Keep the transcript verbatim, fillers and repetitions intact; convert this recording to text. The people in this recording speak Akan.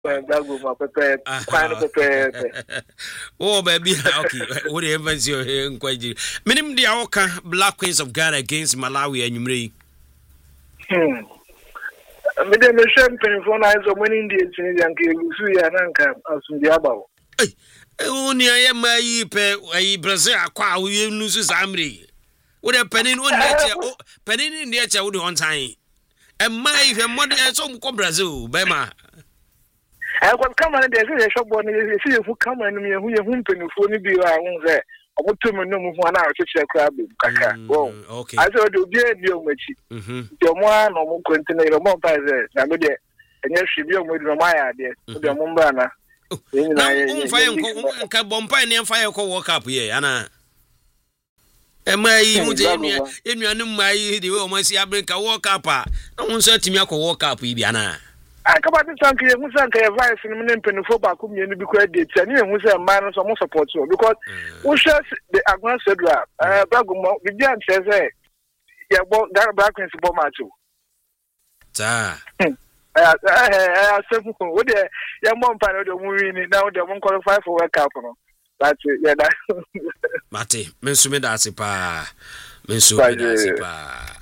Dago ma pepe kwano pepe. Oh baby, okay. What the heavens you nkwaji. Minim dia oka Black Queens of Ghana against Malawi anwumre. Hmm. Me dem champagne for na so many Indians in yanke lusu ya nanka asumbi abawo. Eh, oni aye mai pe ayi Brazil akwa awie nusu samre. Wo de penin oni eche penin ni eche wo de on time. E mai hwe mod e so ko Brazil be ma. I was coming and there's a shop on the see who come and me who you humping for me be around there. I want to know one hour to check crab. Okay. I said, do be a deal with you. Your one or more continue more by there. I know that. And yes, she be on with my idea. The Mumbana. No, fire can bombay and fire co walk up here, Anna. Am I in your new my the woman see I bring a walk up? I won't search me a walk up, Ibiana. I come out to thank you, Musa, advice in the name for Bakum, you be credit, and you Musa minus or more support you because who shares the Agman Sedra, uh, Bagumo, the Jan says, eh, yeah, that back in Bomatu. Ah, I said, what the young mom part of the movie now, they won't qualify for work out. That's it, yeah, that. Mate, Mensumida Sipa, Mensumida Sipa.